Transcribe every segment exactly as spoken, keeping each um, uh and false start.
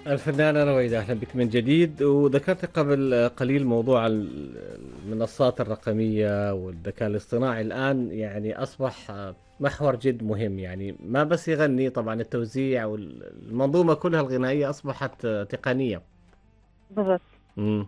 الفنانة رويدة، أهلا بك من جديد. وذكرت قبل قليل موضوع ال- المنصات الرقمية والذكاء الاصطناعي. الآن يعني أصبح محور جد مهم، يعني ما بس يغني، طبعا التوزيع والمنظومة كلها الغنائية أصبحت تقنية. بالضبط. امم.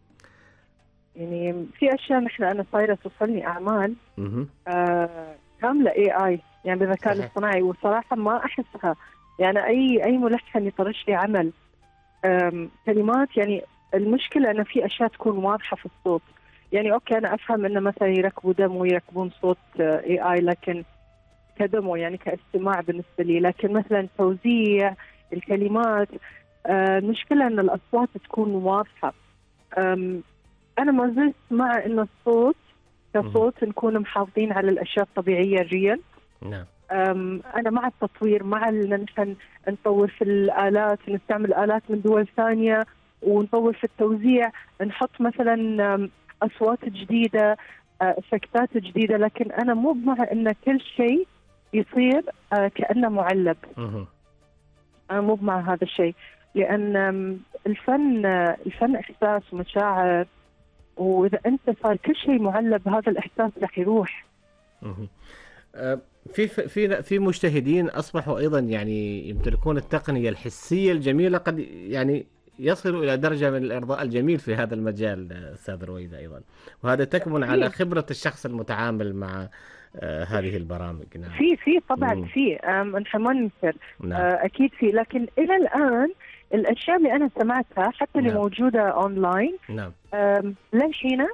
يعني في اشياء نحن انا صايره توصلني اعمال امم. آه كامله اي اي، يعني بالذكاء صحيح. الاصطناعي، وصراحه ما احسها. يعني اي اي ملحن يطرش لي عمل آم، كلمات، يعني المشكله انه في اشياء تكون واضحه في الصوت. يعني اوكي انا افهم انه مثلا يركبوا دمو ويركبون صوت اي اي، لكن كدمو يعني كاستماع بالنسبه لي. لكن مثلا توزيع الكلمات، آه، المشكله ان الاصوات تكون واضحه. أم، أنا ما زلت مع إن الصوت مهم. كصوت نكون محافظين على الأشياء الطبيعية الريال. نعم. أم، أنا مع التطوير، مع إن نحن نطور في الآلات، نستعمل آلات من دول ثانية ونطور في التوزيع، نحط مثلا أم، أصوات جديدة، أه، إفكتات جديدة. لكن أنا مو مع إن كل شيء يصير أه، كأنه معلب. مهم. أنا مو مع هذا الشيء، لأن أم، الفن الفن إحساس ومشاعر، واذا انت صار كل شيء معلب هذا الاحساس رح يروح. مهم. آه، في في في مجتهدين اصبحوا ايضا يعني يمتلكون التقنيه الحسيه الجميله، قد يعني يصلوا الى درجه من الارضاء الجميل في هذا المجال. آه، استاذ رويدا ايضا، وهذا تكمن على في خبره الشخص المتعامل مع آه، هذه البرامج. نعم. في في طبعا مم. في أم، نحن ما ننكر. نعم. آه، اكيد في، لكن الى الان الاشياء اللي انا سمعتها حتى اللي نعم. موجوده اونلاين نعم. أم، للحين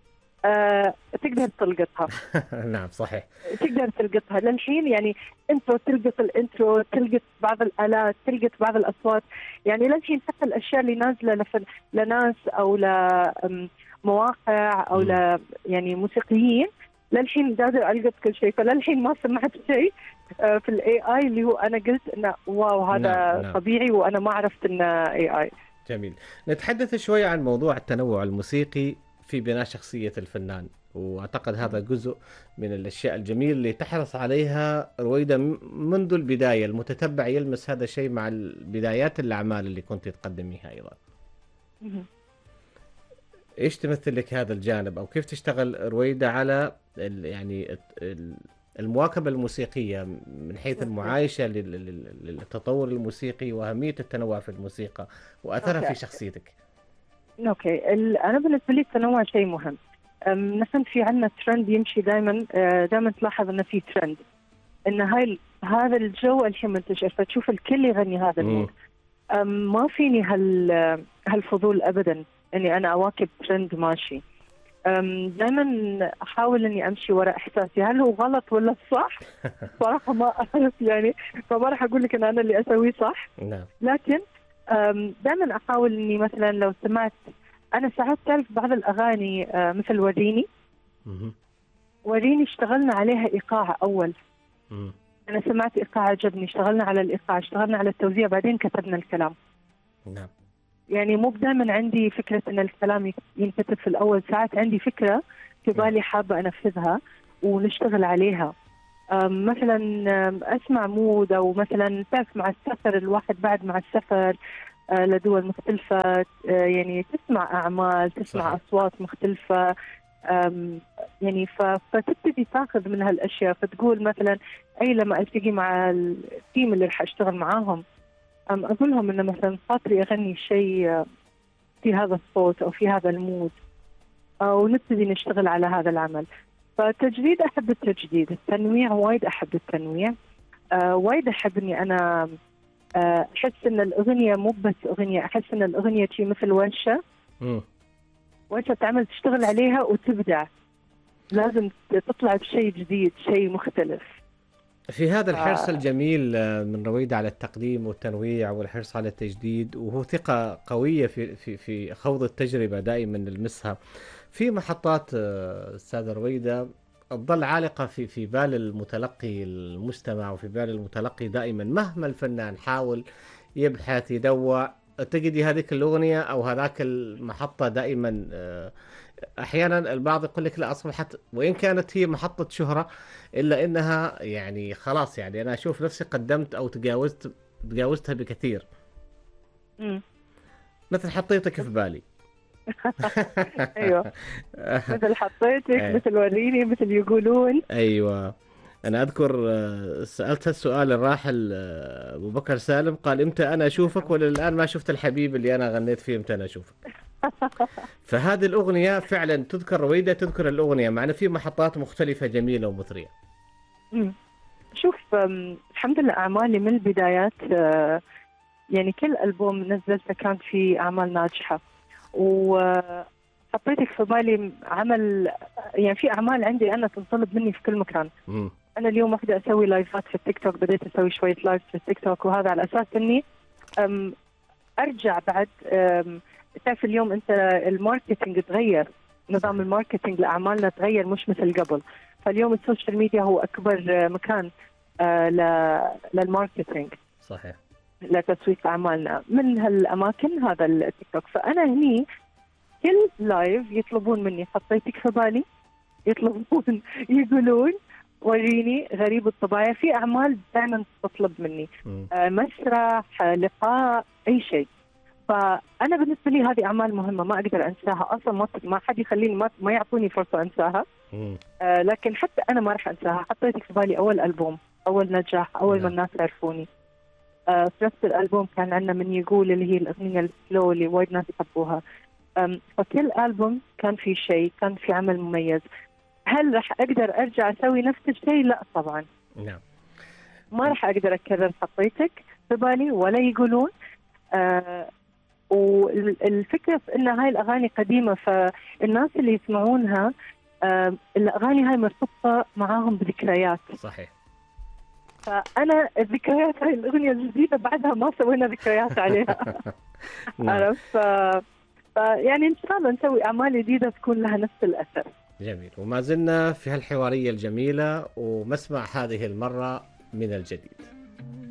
آه، تقدر تلقطها. نعم. صحيح. تقدر تلقطها للحين، يعني انترو تلقط الانترو، تلقط بعض الالات، تلقط بعض الاصوات. يعني للحين حتى الاشياء اللي نازله لفن لناس او لمواقع او مم. ل يعني موسيقيين، للحين قادر القط كل شيء. فللحين ما سمعت شيء آه، في الاي اي اللي هو انا قلت انه واو نعم. هذا نعم. طبيعي وانا ما عرفت انه اي اي. جميل. نتحدث شوي عن موضوع التنوع الموسيقي في بناء شخصية الفنان، وأعتقد هذا جزء من الأشياء الجميلة اللي تحرص عليها رويدة م- منذ البداية. المتتبع يلمس هذا الشيء مع البدايات الأعمال اللي كنت تقدميها أيضا. إيش تمثل لك هذا الجانب، أو كيف تشتغل رويدة على ال يعني الت- ال- المواكبة الموسيقية من حيث اوكي المعايشة لل- لل- للتطور الموسيقي وأهمية التنوع في الموسيقى وأثرها اوكي في شخصيتك؟ اوكي ال- انا بالنسبه لي التنوع شيء مهم. أم، نحن في عندنا ترند يمشي دائما، دائما تلاحظ انه في ترند، ان هاي ال- هذا الجو الحين منتشر، فتشوف الكل يغني هذا المود. أم، ما فيني هال هالفضول ابدا اني انا اواكب ترند ماشي. دائما احاول اني امشي وراء احساسي، هل هو غلط ولا صح؟ صراحه ما اعرف يعني، فما راح اقول لك ان انا اللي اسويه صح. نعم. لكن دائما احاول اني مثلا لو سمعت، انا ساعات تعرف بعض الاغاني آه، مثل وريني. مهم. وريني اشتغلنا عليها ايقاع اول. مهم. انا سمعت ايقاع عجبني، اشتغلنا على الايقاع، اشتغلنا على التوزيع، بعدين كتبنا الكلام. نعم. يعني مو دائما عندي فكره ان الكلام يك- ينكتب في الاول، ساعات عندي فكره في نعم. بالي حابه انفذها ونشتغل عليها. أم، مثلا أم، اسمع مود، او مثلا تعرف مع السفر الواحد بعد مع السفر آه، لدول مختلفة، آه، يعني تسمع أعمال، تسمع صحيح. أصوات مختلفة. أم، يعني ف- فتبتدي تاخذ من هالأشياء، فتقول مثلا أي لما ألتقي مع التيم اللي راح أشتغل معاهم، أم أقول لهم إنه مثلا خاطري أغني شيء آه، في هذا الصوت أو في هذا المود، أو نبتدي نشتغل على هذا العمل. فالتجديد أحب التجديد، التنويع وايد أحب التنويع. أه وايد أحب إني أنا آه، احس ان الاغنيه مو بس اغنيه، احس ان الاغنيه شيء مثل ورشه، مم. ورشه تعمل تشتغل عليها وتبدع. لازم تطلع بشيء جديد، شيء مختلف. في هذا ف... الحرص الجميل آه، من رويدة على التقديم والتنويع والحرص على التجديد، وهو ثقة قوية في في في خوض التجربة دائما نلمسها في محطات آه، أستاذة رويدة، تظل عالقة في في بال المتلقي المستمع وفي بال المتلقي دائما. مهما الفنان حاول يبحث يدور، تجدي هذيك الأغنية أو هذاك المحطة دائما. آه، احيانا البعض يقول لك لا، اصبحت وان كانت هي محطة شهرة الا انها يعني خلاص، يعني انا اشوف نفسي قدمت او تجاوزت تجاوزتها بكثير. مم. مثل حطيتك في بالي. ايوه، مثل حطيتك، إيه. مثل وريني، مثل يقولون. ايوه. انا اذكر آه، سالت السؤال الراحل آه، ابو بكر سالم، قال امتى انا اشوفك، ولا الان ما شفت الحبيب اللي انا غنيت فيه امتى انا اشوفك. فهذه الاغنيه فعلا تذكر رويده، تذكر الاغنيه معنا في محطات مختلفه جميله ومثريه. مم. شوف، أم، الحمد لله أعمالي من البدايات، آه، يعني كل ألبوم نزلته كان فيه أعمال ناجحة. وحطيتك في بالي عمل، يعني في أعمال عندي أنا تنطلب مني في كل مكان. مم. أنا اليوم واحدة أسوي لايفات في التيك توك، بديت أسوي شوية لايف في التيك توك، وهذا على أساس إني أم، أرجع بعد. أم، تعرف اليوم أنت الماركتينج تغير، نظام الماركتينج لأعمالنا تغير، مش مثل قبل. فاليوم السوشيال ميديا هو أكبر آه، مكان آه، ل- للماركتينج، صحيح. لتسويق أعمالنا من هالأماكن، هذا التيك توك. فأنا هني كل لايف يطلبون مني حطيتك في بالي، يطلبون يقولون وريني، غريب الطبايع، في أعمال دائما تطلب مني مم. آه، مسرح، آه، لقاء، أي شيء. فأنا بالنسبة لي هذه أعمال مهمة ما أقدر أنساها أصلا، ما ما حد يخليني، ما, ما يعطوني فرصة أنساها. مم. آه لكن حتى أنا ما راح أنساها. حطيتك في بالي أول ألبوم، أول نجاح، أول ما نعم. الناس عرفوني. آه في نفس الألبوم كان عندنا من يقول، اللي هي الأغنية السلو اللي وايد ناس يحبوها. آم، فكل ألبوم كان في شيء، كان في عمل مميز. هل راح أقدر أرجع أسوي نفس الشيء؟ لا طبعا، نعم. ما راح أقدر أكرر حطيتك في بالي ولا يقولون. آه والفكرة في أن هاي الأغاني قديمة، فالناس اللي يسمعونها آه الأغاني هاي مرتبطة معاهم بذكريات. صحيح. فأنا الذكريات هاي الأغنية الجديدة بعدها ما سوينا ذكريات عليها. نعم. عرفت؟ ف... ف... يعني إن شاء الله نسوي أعمال جديدة تكون لها نفس الأثر. جميل. وما زلنا في هالحوارية الجميلة، ومسمع هذه المرة من الجديد.